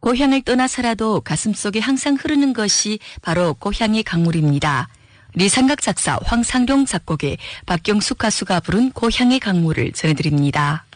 고향을 떠나서라도 가슴속에 항상 흐르는 것이 바로 고향의 강물입니다. 리상각 작사, 황상룡 작곡의 박경숙 가수가 부른 고향의 강물을 전해드립니다.